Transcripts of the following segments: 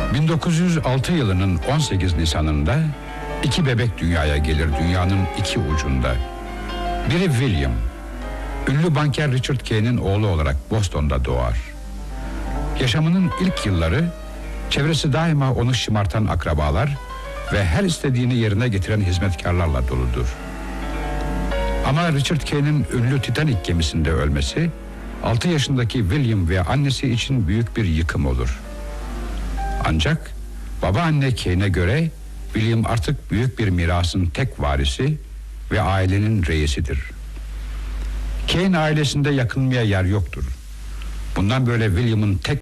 1906 yılının 18 Nisan'ında 2 bebek dünyaya gelir dünyanın iki ucunda. Biri William, ünlü banker Richard Kay'nin oğlu olarak Boston'da doğar. Yaşamının ilk yılları çevresi daima onu şımartan akrabalar ve her istediğini yerine getiren hizmetkarlarla doludur. Ama Richard Kay'nin ünlü Titanic gemisinde ölmesi 6 yaşındaki William ve annesi için büyük bir yıkım olur. Ancak babaanne Kane'e göre William artık büyük bir mirasın tek varisi ve ailenin reisidir. Kane ailesinde yakınmaya yer yoktur. Bundan böyle William'ın tek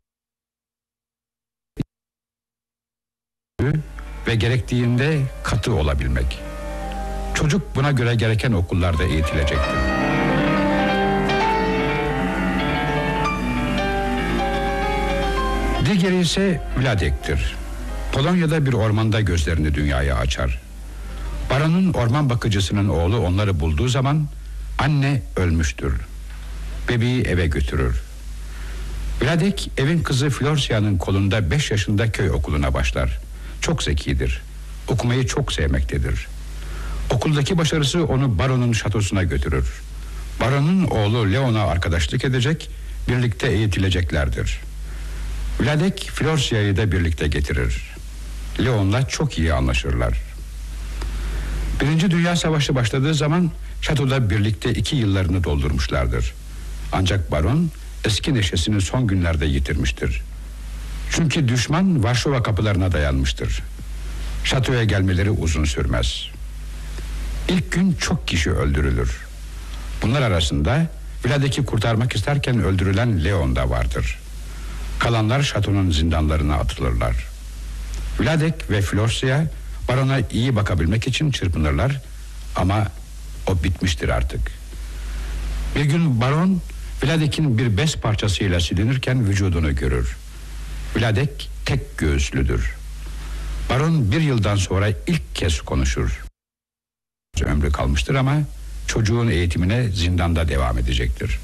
ve gerektiğinde katı olabilmek. Çocuk buna göre gereken okullarda eğitilecektir. Diğeri ise Vladek'tir. Polonya'da bir ormanda gözlerini dünyaya açar. Baron'un orman bakıcısının oğlu onları bulduğu zaman anne ölmüştür. Bebeği eve götürür. Vladek evin kızı Florsia'nın kolunda 5 yaşında köy okuluna başlar. Çok zekidir. Okumayı çok sevmektedir. Okuldaki başarısı onu Baron'un şatosuna götürür. Baron'un oğlu Leon'a arkadaşlık edecek, birlikte eğitileceklerdir. Vladek Florsia'yı da birlikte getirir. Leon'la çok iyi anlaşırlar. Birinci Dünya Savaşı başladığı zaman şatoda birlikte 2 yıllarını doldurmuşlardır. Ancak Baron eski neşesini son günlerde yitirmiştir. Çünkü düşman Varşova kapılarına dayanmıştır. Şatoya gelmeleri uzun sürmez. İlk gün çok kişi öldürülür. Bunlar arasında Vladek'i kurtarmak isterken öldürülen Leon da vardır. Kalanlar şatonun zindanlarına atılırlar. Vladek ve Florsia Baron'a iyi bakabilmek için çırpınırlar ama o bitmiştir artık. Bir gün Baron Vladek'in bir bez parçasıyla silinirken vücudunu görür. Vladek tek göğüslüdür. Baron 1 yıldan sonra ilk kez konuşur. Ömrü kalmıştır ama çocuğun eğitimine zindanda devam edecektir.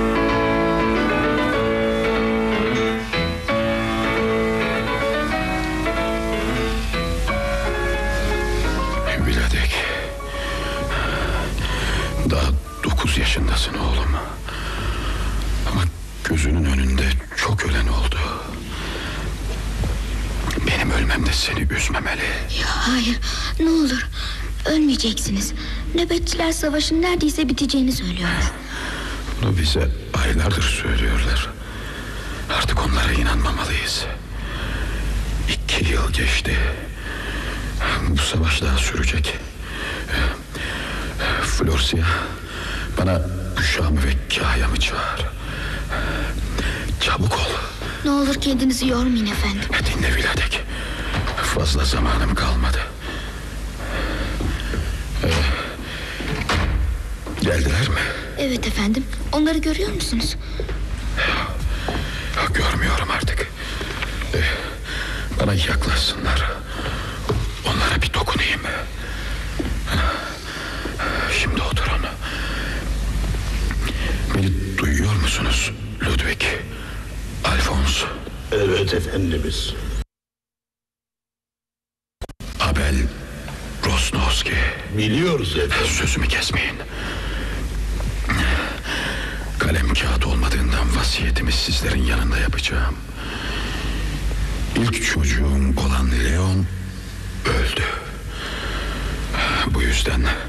Vladek, daha 9 yaşındasın oğlum. Ama gözünün önünde çok ölen oldu. Benim ölmem de seni üzmemeli. Ya hayır, ne olur ölmeyeceksiniz. Nöbetçiler savaşın neredeyse biteceğini söylüyorlar. Bunu bize aylardır söylüyorlar. Artık onlara inanmamalıyız. 2 yıl geçti. Bu savaş daha sürecek. Florsia, bana uşağımı ve Kahya'mı çağır. Çabuk ol. Ne olur kendinizi yormayın efendim. Dinle Vladek, fazla zamanım kalmadı. Geldiler mi? Evet efendim, onları görüyor musunuz? Görmüyorum artık. Bana yaklaşsınlar. Onlara bir dokunayım. Şimdi oturun. Beni duyuyor musunuz Ludwig? Alphonse. Evet efendimiz. Abel Rosnowski. Biliyoruz efendim. Sözümü kesmeyin. Kalem kağıt olmadığından vasiyetimi sizlerin yanında yapacağım. İlk çocuğum olan Leon öldü. Bu yüzden